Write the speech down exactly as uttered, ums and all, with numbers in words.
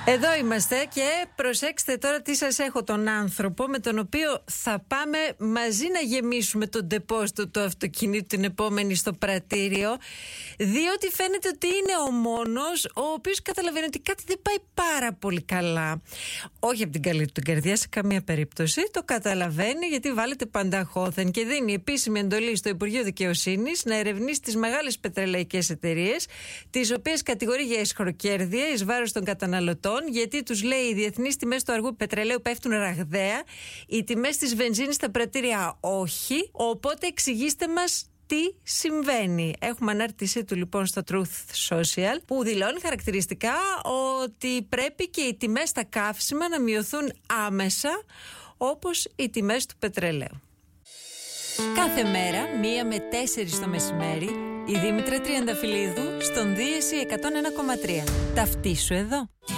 Εδώ είμαστε και προσέξτε τώρα τι σας έχω, τον άνθρωπο με τον οποίο θα πάμε μαζί να γεμίσουμε τον ντεπόστο του αυτοκινήτου την επόμενη στο πρατήριο, διότι φαίνεται ότι είναι ο μόνος ο οποίος καταλαβαίνει ότι κάτι δεν πάει πάρα πολύ καλά. Όχι από την καλή του την καρδιά σε καμία περίπτωση, το καταλαβαίνει γιατί βάλετε πανταχώθεν και δίνει επίσημη εντολή στο Υπουργείο Δικαιοσύνης να ερευνήσει τις μεγάλες πετρελαϊκές εταιρείες, τις οποίες κατηγορεί για αισχροκέρδεια εις βάρος των καταναλωτών, γιατί τους λέει οι διεθνείς τιμές του αργού πετρελαίου πέφτουν ραγδαία, οι τιμές της βενζίνης στα πρατήρια όχι, οπότε εξηγήστε μας τι συμβαίνει. Έχουμε ανάρτησή του λοιπόν στο Truth Social που δηλώνει χαρακτηριστικά ότι πρέπει και οι τιμές στα καύσιμα να μειωθούν άμεσα όπως οι τιμές του πετρελαίου. Κάθε μέρα, μία με τέσσερις το μεσημέρι, η Δήμητρα Τριανταφυλλίδου στον Δίεση εκατόν ένα κόμμα τρία. Ταυτίσου εδώ.